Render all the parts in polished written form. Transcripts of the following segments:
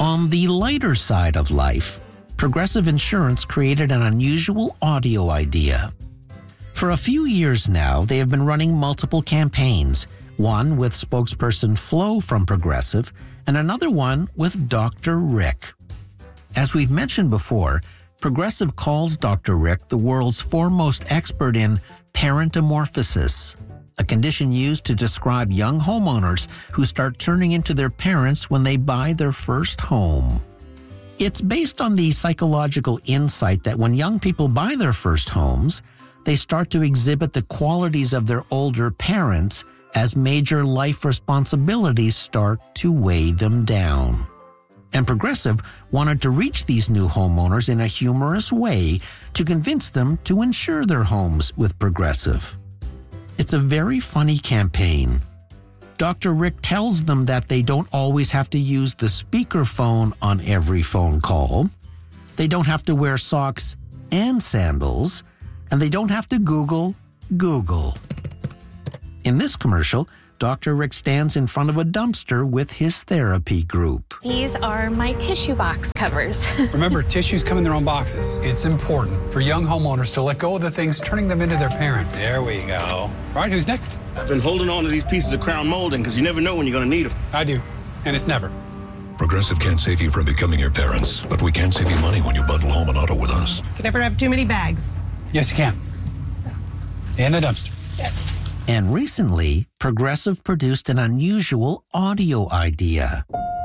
On the lighter side of life, Progressive Insurance created an unusual audio idea. For a few years now, they have been running multiple campaigns, one with spokesperson Flo from Progressive and another one with Dr. Rick. As we've mentioned before, Progressive calls Dr. Rick the world's foremost expert in parentomorphosis, a condition used to describe young homeowners who start turning into their parents when they buy their first home. It's based on the psychological insight that when young people buy their first homes, they start to exhibit the qualities of their older parents as major life responsibilities start to weigh them down. And Progressive wanted to reach these new homeowners in a humorous way to convince them to insure their homes with Progressive. It's a very funny campaign. Dr. Rick tells them that they don't always have to use the speakerphone on every phone call. They don't have to wear socks and sandals, and they don't have to Google. In this commercial, Dr. Rick stands in front of a dumpster with his therapy group. These are my tissue box covers. Remember, tissues come in their own boxes. It's important for young homeowners to let go of the things turning them into their parents. There we go. All right, who's next? I've been holding on to these pieces of crown molding because you never know when you're going to need them. I do, and it's never. Progressive can't save you from becoming your parents, but we can save you money when you bundle home and auto with us. Can never have too many bags. Yes, you can. In the dumpster. And recently, Progressive produced an unusual audio idea.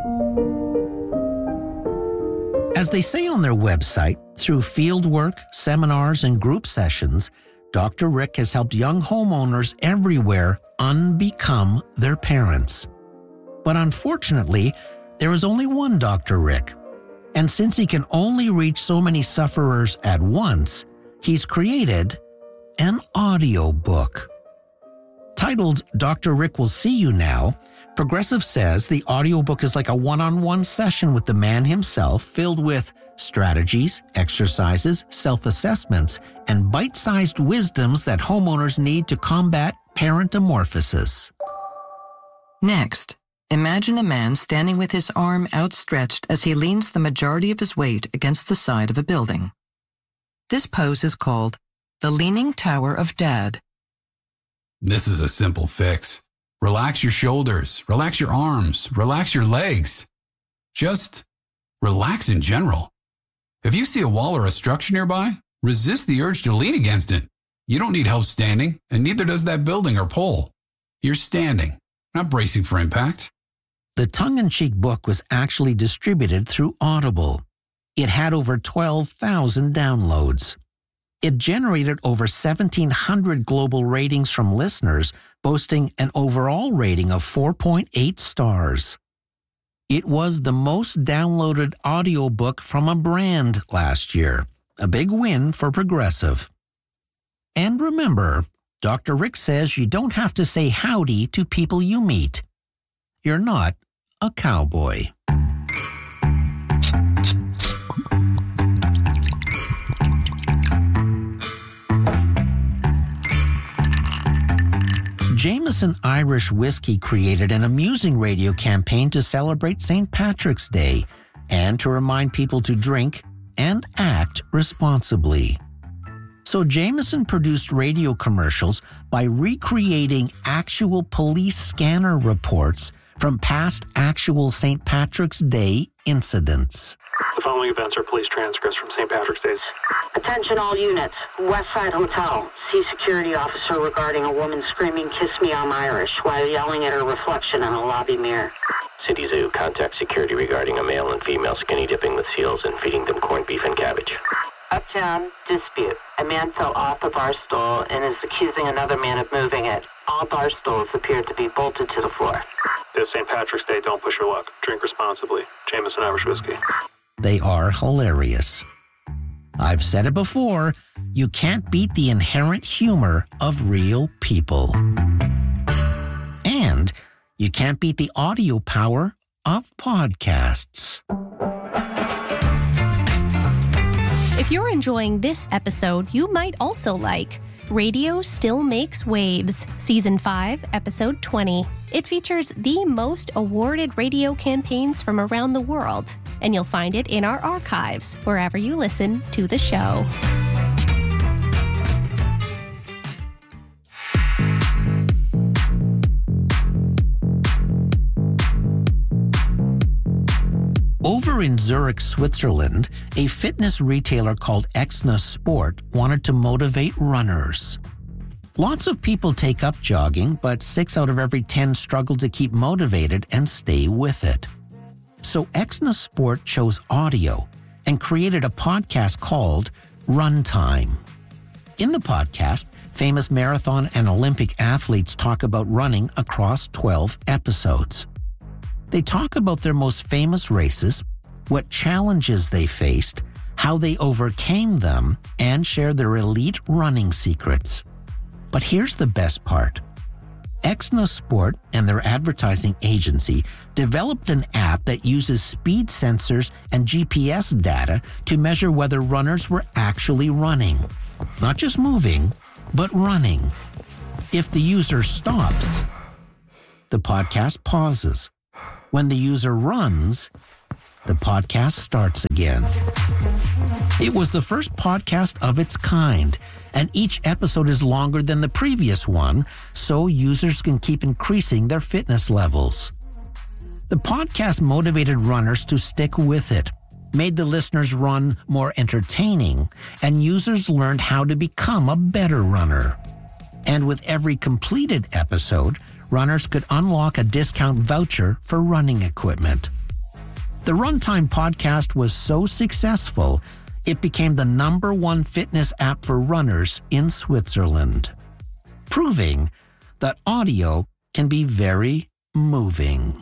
As they say on their website, through fieldwork, seminars, and group sessions, Dr. Rick has helped young homeowners everywhere unbecome their parents. But unfortunately, there is only one Dr. Rick. And since he can only reach so many sufferers at once, he's created an audio book. Titled Dr. Rick Will See You Now, Progressive says the audiobook is like a one-on-one session with the man himself, filled with strategies, exercises, self-assessments, and bite-sized wisdoms that homeowners need to combat parentomorphosis. Next, imagine a man standing with his arm outstretched as he leans the majority of his weight against the side of a building. This pose is called the Leaning Tower of Dad. This is a simple fix. Relax your shoulders, relax your arms, relax your legs. Just relax in general. If you see a wall or a structure nearby, resist the urge to lean against it. You don't need help standing, and neither does that building or pole. You're standing, not bracing for impact. The tongue-in-cheek book was actually distributed through Audible. It had over 12,000 downloads. It generated over 1,700 global ratings from listeners, boasting an overall rating of 4.8 stars. It was the most downloaded audiobook from a brand last year, a big win for Progressive. And remember, Dr. Rick says you don't have to say howdy to people you meet. You're not a cowboy. Jameson Irish Whiskey created an amusing radio campaign to celebrate St. Patrick's Day and to remind people to drink and act responsibly. So Jameson produced radio commercials by recreating actual police scanner reports from past actual St. Patrick's Day incidents. The following events are police transcripts from St. Patrick's Day. Attention all units. Westside Hotel. See security officer regarding a woman screaming, "Kiss me, I'm Irish," while yelling at her reflection in a lobby mirror. City Zoo. Contact security regarding a male and female skinny dipping with seals and feeding them corned beef and cabbage. Uptown. Dispute. A man fell off a bar stool and is accusing another man of moving it. All bar stools appear to be bolted to the floor. This St. Patrick's Day, don't push your luck. Drink responsibly. Jameson Irish Whiskey. They are hilarious. I've said it before, you can't beat the inherent humor of real people. And you can't beat the audio power of podcasts. If you're enjoying this episode, you might also like Radio Still Makes Waves, Season 5, Episode 20. It features the most awarded radio campaigns from around the world, and you'll find it in our archives wherever you listen to the show. Over in Zurich, Switzerland, a fitness retailer called Exna Sport wanted to motivate runners. Lots of people take up jogging, but 6 out of every 10 struggle to keep motivated and stay with it. So Exna Sport chose audio and created a podcast called Run Time. In the podcast, famous marathon and Olympic athletes talk about running across 12 episodes. They talk about their most famous races, what challenges they faced, how they overcame them, and share their elite running secrets. But here's the best part. Exna Sport and their advertising agency developed an app that uses speed sensors and GPS data to measure whether runners were actually running. Not just moving, but running. If the user stops, the podcast pauses. When the user runs, the podcast starts again. It was the first podcast of its kind, and each episode is longer than the previous one, so users can keep increasing their fitness levels. The podcast motivated runners to stick with it, made the listeners' run more entertaining, and users learned how to become a better runner. And with every completed episode, runners could unlock a discount voucher for running equipment. The Runtime podcast was so successful, it became the #1 fitness app for runners in Switzerland, proving that audio can be very moving.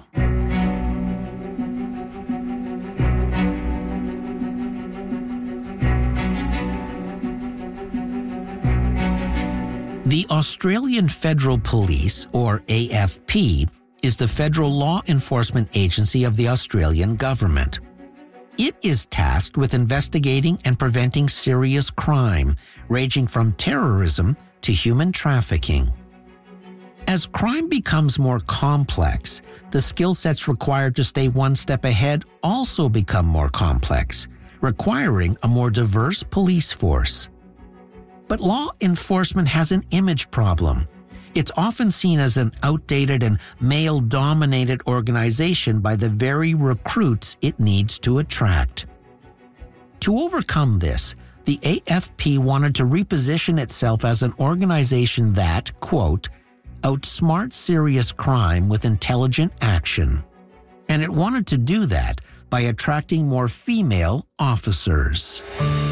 The Australian Federal Police, or AFP, is the federal law enforcement agency of the Australian government. It is tasked with investigating and preventing serious crime, ranging from terrorism to human trafficking. As crime becomes more complex, the skill sets required to stay one step ahead also become more complex, requiring a more diverse police force. But law enforcement has an image problem. It's often seen as an outdated and male-dominated organization by the very recruits it needs to attract. To overcome this, the AFP wanted to reposition itself as an organization that, quote, outsmarts serious crime with intelligent action. And it wanted to do that by attracting more female officers.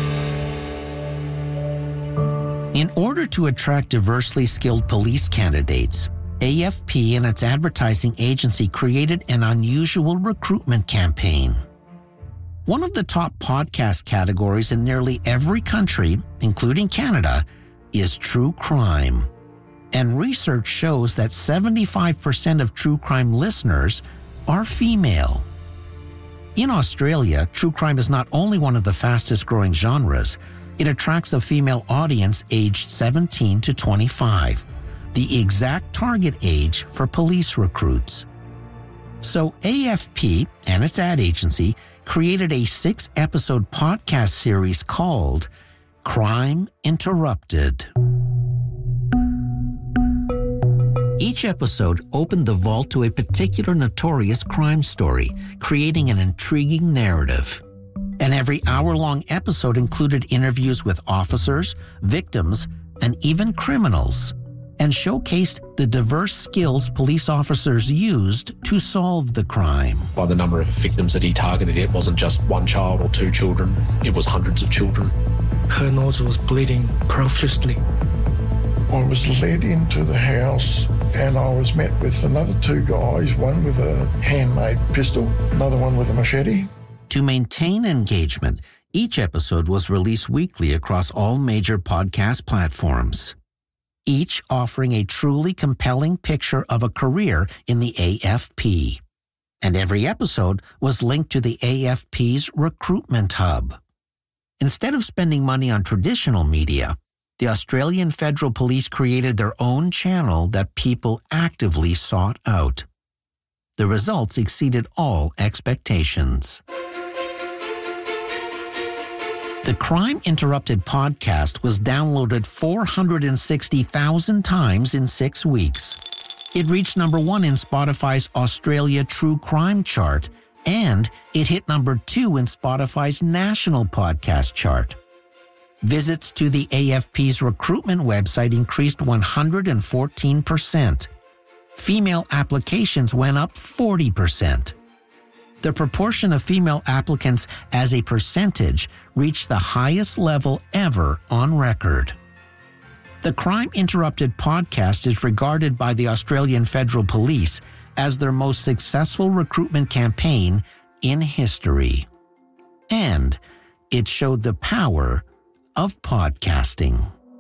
In order to attract diversely skilled police candidates, AFP and its advertising agency created an unusual recruitment campaign. One of the top podcast categories in nearly every country, including Canada, is true crime. And research shows that 75% of true crime listeners are female. In Australia, true crime is not only one of the fastest growing genres, it attracts a female audience aged 17 to 25, the exact target age for police recruits. So AFP and its ad agency created a 6-episode podcast series called Crime Interrupted. Each episode opened the vault to a particular notorious crime story, creating an intriguing narrative. And every hour-long episode included interviews with officers, victims, and even criminals, and showcased the diverse skills police officers used to solve the crime. By the number of victims that he targeted, it wasn't just one child or 2 children, it was hundreds of children. Her nose was bleeding profusely. I was led into the house and I was met with another 2 guys, one with a handmade pistol, another one with a machete. To maintain engagement, each episode was released weekly across all major podcast platforms, each offering a truly compelling picture of a career in the AFP. And every episode was linked to the AFP's recruitment hub. Instead of spending money on traditional media, the Australian Federal Police created their own channel that people actively sought out. The results exceeded all expectations. The Crime Interrupted podcast was downloaded 460,000 times in 6 weeks. It reached number 1 in Spotify's Australia True Crime chart, and it hit number 2 in Spotify's national podcast chart. Visits to the AFP's recruitment website increased 114%. Female applications went up 40%. The proportion of female applicants as a percentage reached the highest level ever on record. The Crime Interrupted podcast is regarded by the Australian Federal Police as their most successful recruitment campaign in history. And it showed the power of podcasting.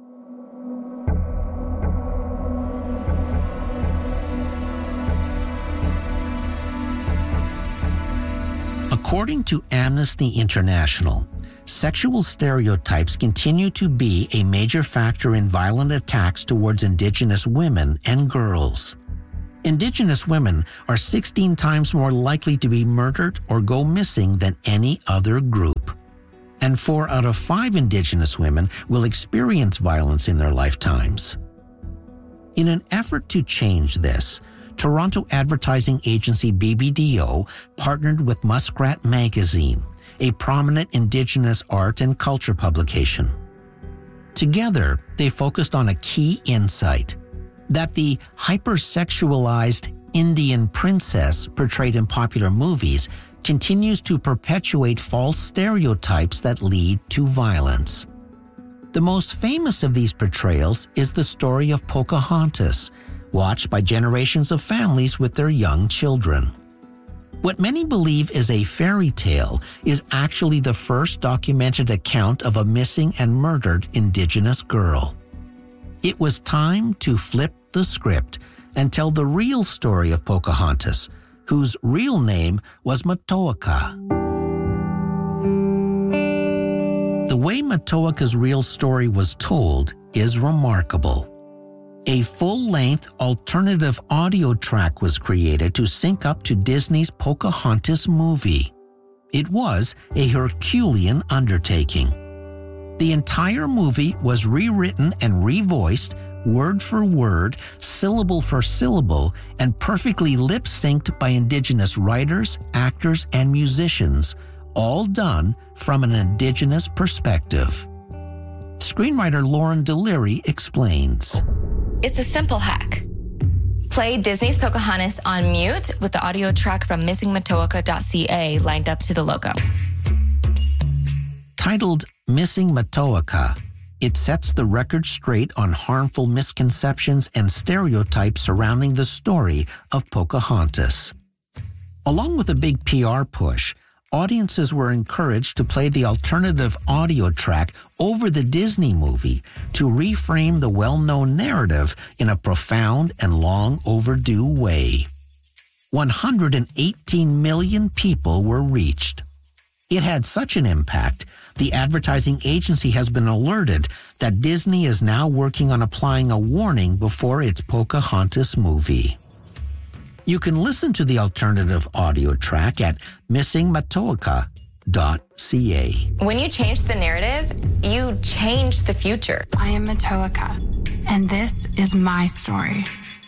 According to Amnesty International, sexual stereotypes continue to be a major factor in violent attacks towards Indigenous women and girls. Indigenous women are 16 times more likely to be murdered or go missing than any other group. And 4 out of 5 Indigenous women will experience violence in their lifetimes. In an effort to change this, Toronto advertising agency BBDO partnered with Muskrat Magazine, a prominent Indigenous art and culture publication. Together, they focused on a key insight: that the hypersexualized Indian princess portrayed in popular movies continues to perpetuate false stereotypes that lead to violence. The most famous of these portrayals is the story of Pocahontas, watched by generations of families with their young children. What many believe is a fairy tale is actually the first documented account of a missing and murdered Indigenous girl. It was time to flip the script and tell the real story of Pocahontas, whose real name was Matoaka. The way Matoaka's real story was told is remarkable. A full-length alternative audio track was created to sync up to Disney's Pocahontas movie. It was a Herculean undertaking. The entire movie was rewritten and revoiced, word for word, syllable for syllable, and perfectly lip-synced by Indigenous writers, actors, and musicians, all done from an Indigenous perspective. Screenwriter Lauren Deliri explains. It's a simple hack. Play Disney's Pocahontas on mute with the audio track from missingmatoaka.ca lined up to the logo. Titled Missing Matoaka, it sets the record straight on harmful misconceptions and stereotypes surrounding the story of Pocahontas. Along with a big PR push, audiences were encouraged to play the alternative audio track over the Disney movie to reframe the well-known narrative in a profound and long overdue way. 118 million people were reached. It had such an impact, the advertising agency has been alerted that Disney is now working on applying a warning before its Pocahontas movie. You can listen to the alternative audio track at missingmatoaka.ca. When you change the narrative, you change the future. I am Matoaka, and this is my story.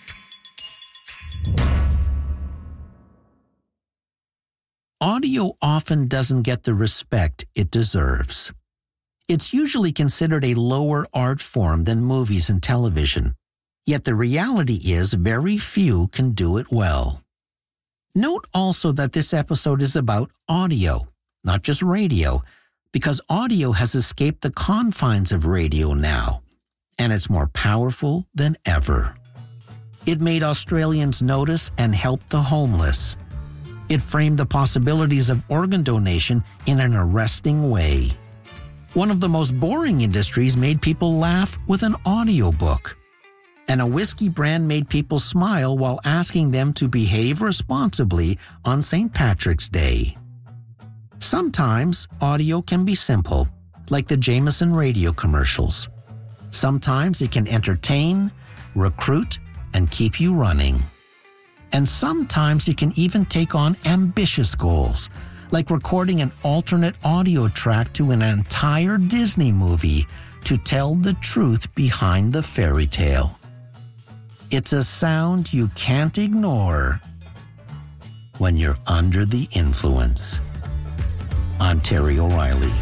Audio often doesn't get the respect it deserves. It's usually considered a lower art form than movies and television. Yet the reality is very few can do it well. Note also that this episode is about audio, not just radio, because audio has escaped the confines of radio now, and it's more powerful than ever. It made Australians notice and help the homeless. It framed the possibilities of organ donation in an arresting way. One of the most boring industries made people laugh with an audiobook. And a whiskey brand made people smile while asking them to behave responsibly on St. Patrick's Day. Sometimes audio can be simple, like the Jameson radio commercials. Sometimes it can entertain, recruit, and keep you running. And sometimes it can even take on ambitious goals, like recording an alternate audio track to an entire Disney movie to tell the truth behind the fairy tale. It's a sound you can't ignore when you're under the influence. I'm Terry O'Reilly.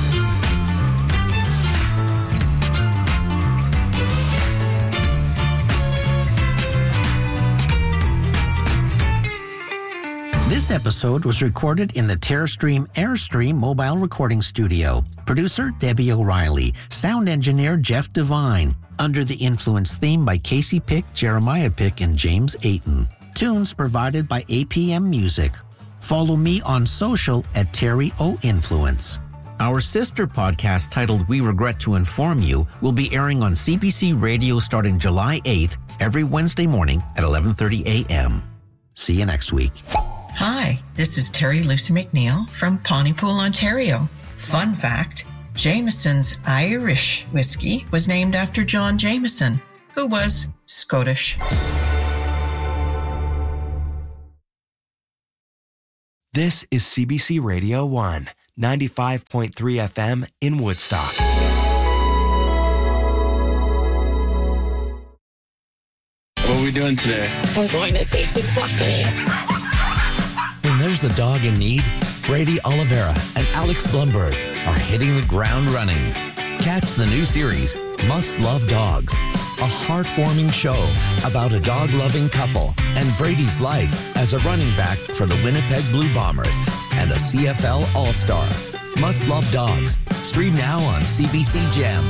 This episode was recorded in the TerraStream Airstream mobile recording studio. Producer Debbie O'Reilly. Sound engineer Jeff Devine. Under the Influence theme by Casey Pick, Jeremiah Pick, and James Ayton. Tunes provided by APM Music. Follow me on social at Terry O Influence. Our sister podcast titled We Regret to Inform You will be airing on CBC Radio starting July 8th every Wednesday morning at 11:30 a.m. See you next week. Hi, this is Terry Lucy McNeil from Pontypool, Ontario. Fun fact, Jameson's Irish whiskey was named after John Jameson, who was Scottish. This is CBC Radio 1, 95.3 FM in Woodstock. What are we doing today? We're going to save some puppies. When there's a dog in need, Brady Oliveira and Alex Blumberg are hitting the ground running. Catch the new series, Must Love Dogs, a heartwarming show about a dog-loving couple and Brady's life as a running back for the Winnipeg Blue Bombers and a CFL All-Star. Must Love Dogs. Stream now on CBC Gem.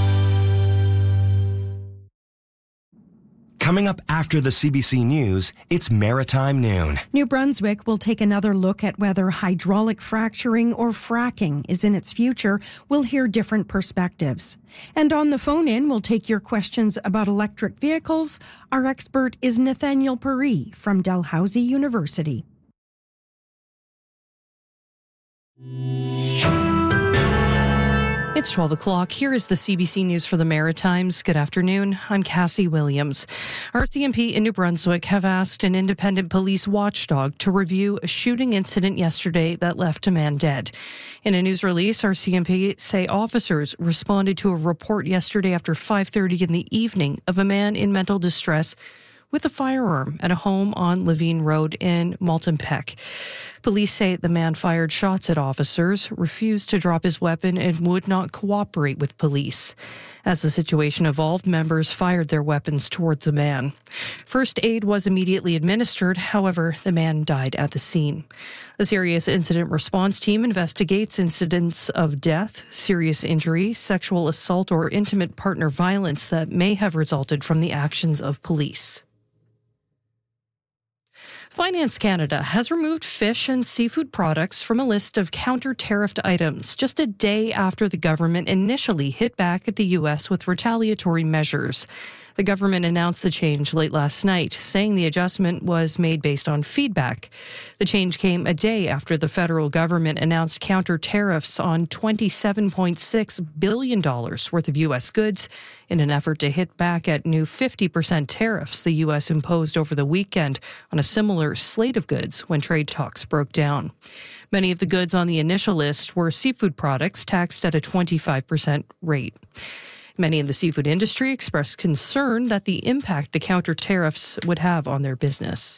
Coming up after the CBC News, it's Maritime Noon. New Brunswick will take another look at whether hydraulic fracturing or fracking is in its future. We'll hear different perspectives. And on the phone-in, we'll take your questions about electric vehicles. Our expert is Nathaniel Puri from Dalhousie University. It's 12 o'clock. Here is the CBC News for the Maritimes. Good afternoon. I'm Cassie Williams. RCMP in New Brunswick have asked an independent police watchdog to review a shooting incident yesterday that left a man dead. In a news release, RCMP say officers responded to a report yesterday after 5:30 in the evening of a man in mental distress with a firearm at a home on Levine Road in Malton-Peck. Police say the man fired shots at officers, refused to drop his weapon, and would not cooperate with police. As the situation evolved, members fired their weapons towards the man. First aid was immediately administered. However, the man died at the scene. The Serious Incident Response Team investigates incidents of death, serious injury, sexual assault, or intimate partner violence that may have resulted from the actions of police. Finance Canada has removed fish and seafood products from a list of counter-tariffed items just a day after the government initially hit back at the U.S. with retaliatory measures. The government announced the change late last night, saying the adjustment was made based on feedback. The change came a day after the federal government announced counter-tariffs on $27.6 billion worth of U.S. goods in an effort to hit back at new 50% tariffs the U.S. imposed over the weekend on a similar slate of goods when trade talks broke down. Many of the goods on the initial list were seafood products taxed at a 25% rate. Many in the seafood industry expressed concern that the impact the counter tariffs would have on their business.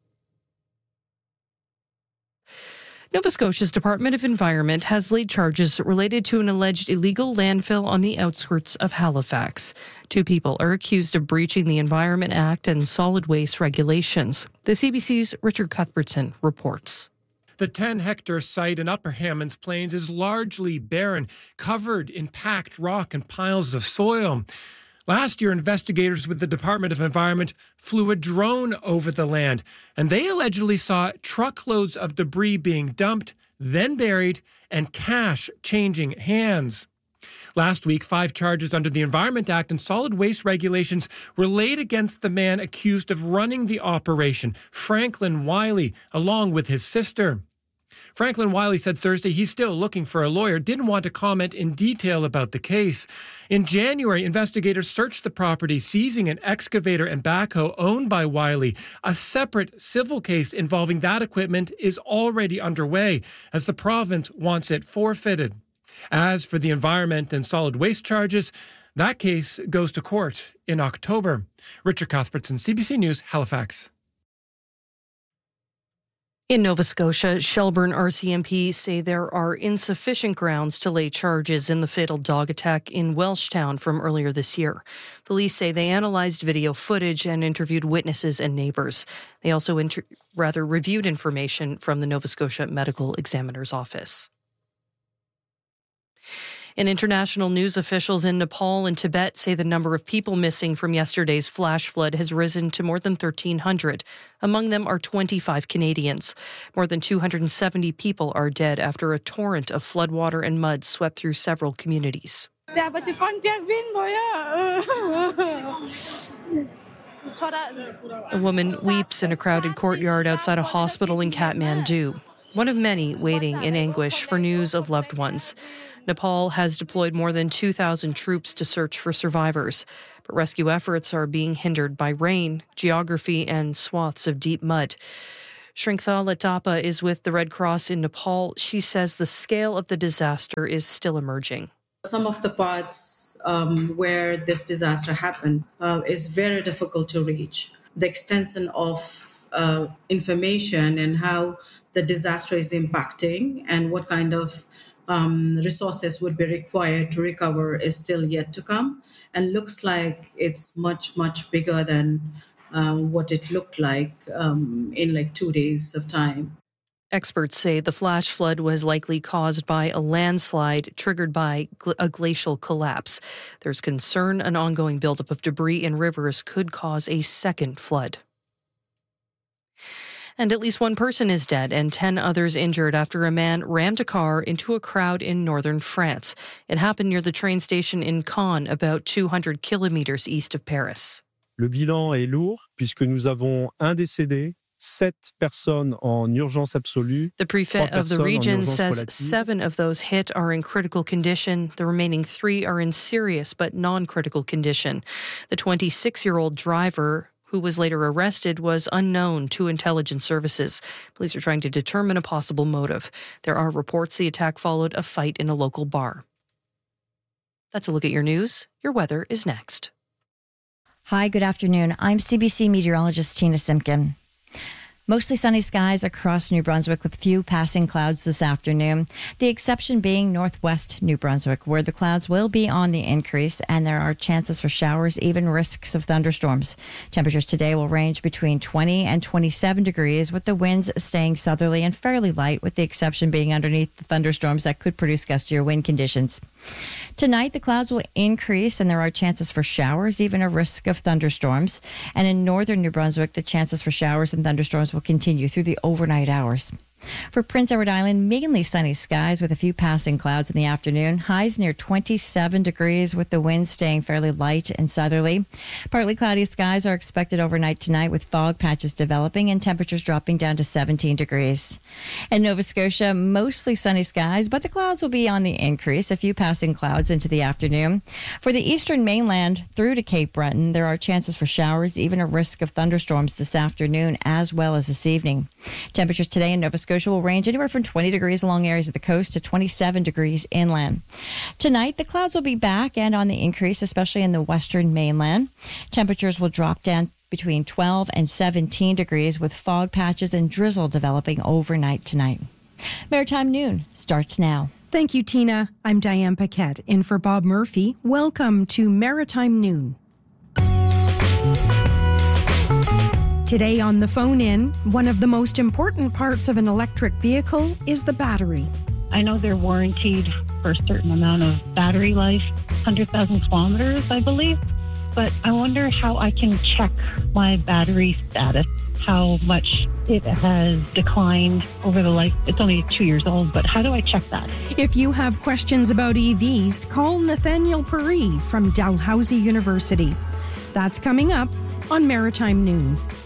Nova Scotia's Department of Environment has laid charges related to an alleged illegal landfill on the outskirts of Halifax. 2 people are accused of breaching the Environment Act and solid waste regulations. The CBC's Richard Cuthbertson reports. The 10-hectare site in Upper Hammonds Plains is largely barren, covered in packed rock and piles of soil. Last year, investigators with the Department of Environment flew a drone over the land, and they allegedly saw truckloads of debris being dumped, then buried, and cash changing hands. Last week, 5 charges under the Environment Act and solid waste regulations were laid against the man accused of running the operation, Franklin Wiley, along with his sister. Franklin Wiley said Thursday he's still looking for a lawyer, didn't want to comment in detail about the case. In January, investigators searched the property, seizing an excavator and backhoe owned by Wiley. A separate civil case involving that equipment is already underway, as the province wants it forfeited. As for the environment and solid waste charges, that case goes to court in October. Richard Cuthbertson, CBC News, Halifax. In Nova Scotia, Shelburne RCMP say there are insufficient grounds to lay charges in the fatal dog attack in Welshtown from earlier this year. Police say they analyzed video footage and interviewed witnesses and neighbors. They also reviewed information from the Nova Scotia Medical Examiner's Office. In international news, officials in Nepal and Tibet say the number of people missing from yesterday's flash flood has risen to more than 1,300. Among them are 25 Canadians. More than 270 people are dead after a torrent of floodwater and mud swept through several communities. A woman weeps in a crowded courtyard outside a hospital in Kathmandu, one of many waiting in anguish for news of loved ones. Nepal has deployed more than 2,000 troops to search for survivors, but rescue efforts are being hindered by rain, geography, and swaths of deep mud. Shrinkthala Thapa is with the Red Cross in Nepal. She says the scale of the disaster is still emerging. Some of the parts where this disaster happened is very difficult to reach. The extension of information and how the disaster is impacting and what kind of resources would be required to recover is still yet to come, and looks like it's much, much bigger than what it looked like in like 2 days of time. Experts say the flash flood was likely caused by a landslide triggered by a glacial collapse. There's concern an ongoing buildup of debris in rivers could cause a second flood. And at least one person is dead and 10 others injured after a man rammed a car into a crowd in northern France. It happened near the train station in Caen, about 200 kilometers east of Paris. Le bilan est lourd puisque nous avons un décédé, 7 personnes en urgence absolue. The prefect of the region says 7 of those hit are in critical condition. The remaining 3 are in serious but non-critical condition. The 26-year-old driver, who was later arrested, was unknown to intelligence services. Police are trying to determine a possible motive. There are reports the attack followed a fight in a local bar. That's a look at your news. Your weather is next. Hi, good afternoon. I'm CBC meteorologist Tina Simpkin. Mostly sunny skies across New Brunswick with few passing clouds this afternoon. The exception being northwest New Brunswick, where the clouds will be on the increase and there are chances for showers, even risks of thunderstorms. Temperatures today will range between 20 and 27 degrees, with the winds staying southerly and fairly light, with the exception being underneath the thunderstorms that could produce gustier wind conditions. Tonight, the clouds will increase and there are chances for showers, even a risk of thunderstorms. And in northern New Brunswick, the chances for showers and thunderstorms will continue through the overnight hours. For Prince Edward Island, mainly sunny skies with a few passing clouds in the afternoon. Highs near 27 degrees with the wind staying fairly light and southerly. Partly cloudy skies are expected overnight tonight with fog patches developing and temperatures dropping down to 17 degrees. In Nova Scotia, mostly sunny skies, but the clouds will be on the increase. A few passing clouds into the afternoon. For the eastern mainland through to Cape Breton, there are chances for showers, even a risk of thunderstorms this afternoon as well as this evening. Temperatures today in Nova Scotia will range anywhere from 20 degrees along areas of the coast to 27 degrees inland. Tonight, the clouds will be back and on the increase, especially in the western mainland. Temperatures will drop down between 12 and 17 degrees with fog patches and drizzle developing overnight tonight. Maritime Noon starts now. Thank you, Tina. I'm Diane Paquette, in for Bob Murphy. Welcome to Maritime Noon. Today on the phone-in, one of the most important parts of an electric vehicle is the battery. I know they're warranted for a certain amount of battery life, 100,000 kilometers, I believe. But I wonder how I can check my battery status, how much it has declined over the life. It's only 2 years old, but how do I check that? If you have questions about EVs, call Nathaniel Puri from Dalhousie University. That's coming up on Maritime Noon.